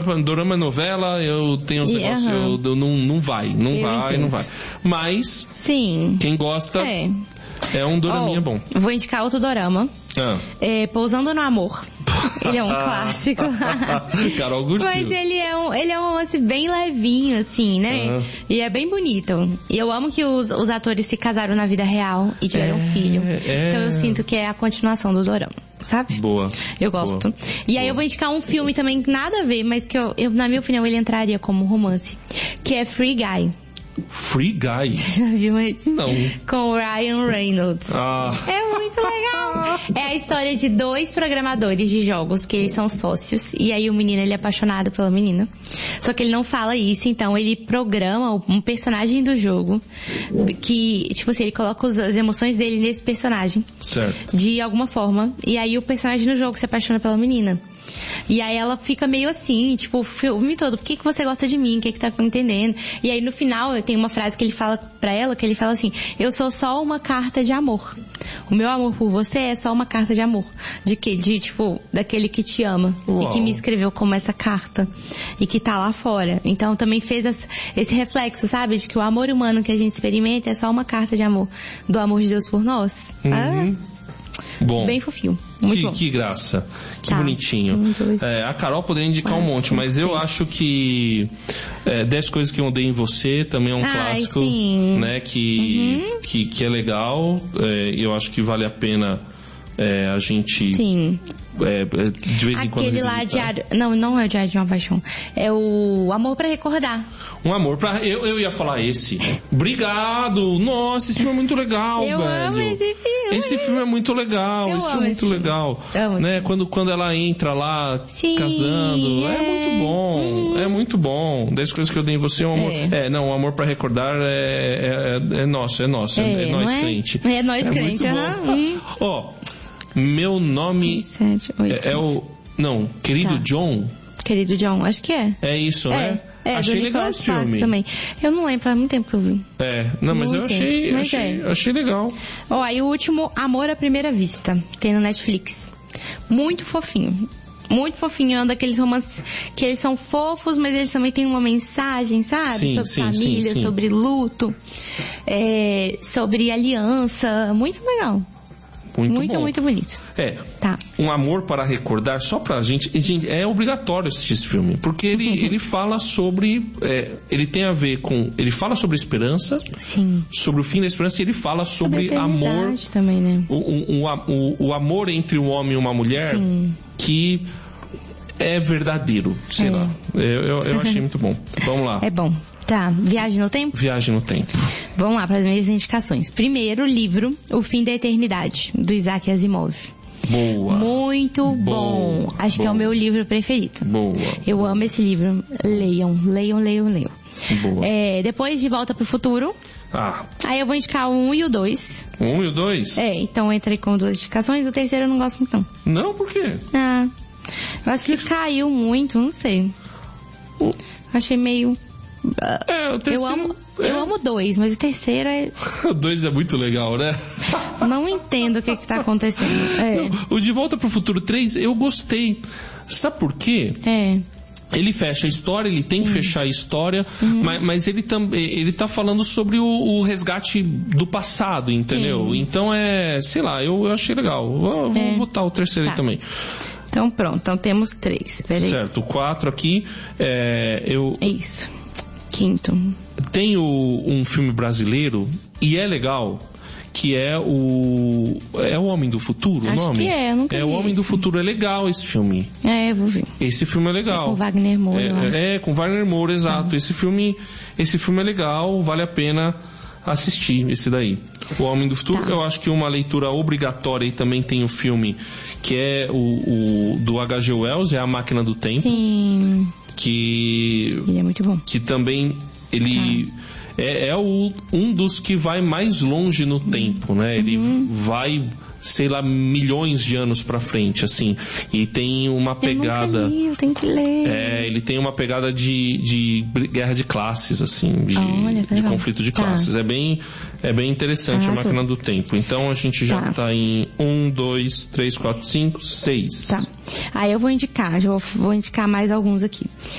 dorama é novela, eu tenho os negócios, não vai. Mas, sim, quem gosta, é um doraminha bom. Vou indicar outro dorama. Pousando no Amor. Ele é um clássico. Carol curtiu. Mas ele é um romance bem levinho, assim, né? E é bem bonito. E eu amo que os atores se casaram na vida real e tiveram um filho. Então eu sinto que é a continuação do dorama, sabe? Boa. Eu gosto. E aí eu vou indicar um filme também que nada a ver, mas que eu na minha opinião, ele entraria como romance. Que é Free Guy. Free Guy? Já viu isso? Não. Com o Ryan Reynolds. É muito legal. É a história de 2 programadores de jogos que eles são sócios. E aí o menino, ele é apaixonado pela menina. Só que ele não fala isso, então ele programa um personagem do jogo que, tipo assim, ele coloca as emoções dele nesse personagem. Certo. De alguma forma. E aí o personagem no jogo se apaixona pela menina. E aí ela fica meio assim, tipo, o filme todo, por que você gosta de mim? O que tá entendendo? E aí no final tem uma frase que ele fala pra ela, que ele fala assim: eu sou só uma carta de amor. O meu amor por você é só uma carta de amor. Tipo, daquele que te ama. Uau. E que me escreveu como essa carta. E que tá lá fora. Então também fez esse reflexo, sabe? De que o amor humano que a gente experimenta é só uma carta de amor. Do amor de Deus por nós. Bom. Bem fofinho. Muito bom. Que graça. Que bonitinho. A Carol poderia indicar um monte, mas eu acho que 10 Coisas que Eu Odeio em Você também é um clássico, né? Que é legal. Eu acho que vale a pena a gente... Sim. De vez em quando aquele lá, Diário... Não é o Diário de uma Paixão. É o Amor pra Recordar. Um Amor pra... Eu ia falar esse. Obrigado. Nossa, esse filme é muito legal, velho. Eu amo esse filme. Esse filme é muito legal. Esse filme é muito legal. Né? Quando ela entra lá, casando. É muito bom. É muito bom. 10 Coisas que Eu Odeio em Você é um amor... Um Amor pra Recordar é nosso. É nós, crente. É nós, crente. Ó... Meu nome 7, 8, é o... Não, Querido John. Querido John, acho que é. É isso, né? Achei legal esse filme. Também. Eu não lembro, faz muito tempo que eu vi. Mas eu achei legal. E o último, Amor à Primeira Vista. Tem no Netflix. Muito fofinho. Muito fofinho, é um daqueles romances que eles são fofos, mas eles também têm uma mensagem, sabe? Sobre família, sobre luto, sobre aliança. Muito legal. Muito bonito. Um Amor para Recordar, só pra gente, é obrigatório assistir esse filme, porque ele fala sobre, ele tem a ver com, ele fala sobre esperança, sobre o fim da esperança, e ele fala sobre amor também, né? o amor entre um homem e uma mulher, que é verdadeiro, sei lá. Eu achei muito bom. Vamos lá. É bom. Tá, Viagem no Tempo? Viagem no Tempo. Vamos lá para as minhas indicações. Primeiro, livro O Fim da Eternidade, do Isaac Asimov. Boa. Muito bom. Acho que é o meu livro preferido. Boa. Eu amo esse livro. Leiam. Boa. Depois, De Volta pro Futuro. Aí eu vou indicar o 1 e o 2. O 1 e o 2? Então entrei com 2 indicações. O terceiro eu não gosto muito, não. Não? Por quê? Eu acho que caiu muito, não sei. Eu achei meio... o terceiro... Eu amo 2, mas o terceiro é... O 2 é muito legal, né? Não entendo o que tá acontecendo. Não, o De Volta pro Futuro 3, eu gostei. Sabe por quê? Ele fecha a história, ele tem que fechar a história, mas ele tá falando sobre o resgate do passado, entendeu? Então sei lá, eu achei legal. Vou botar o terceiro aí também. Então pronto, então temos 3. Peraí. Certo, o 4 aqui, Isso. Quinto. Tem um filme brasileiro, e é legal, que é o Homem do Futuro, o nome? Acho que eu nunca vi. O Homem do Futuro, é legal esse filme. Eu vou ver. Esse filme é legal. Com Wagner Moura. Com Wagner Moura, exato. Esse filme é legal, vale a pena assistir esse daí. O Homem do Futuro, eu acho que uma leitura obrigatória, e também tem o filme que é o do H.G. Wells, A Máquina do Tempo. Sim. Ele é muito bom. Que também ele um dos que vai mais longe no tempo, né? Ele vai, sei lá, milhões de anos pra frente, assim. E tem uma pegada... Eu tenho que ler. Ele tem uma pegada de guerra de classes, assim. De conflito de classes. É bem interessante A Máquina do Tempo. Então a gente já tá em 1, 2, 3, 4, 5, 6. Aí eu vou indicar mais alguns aqui.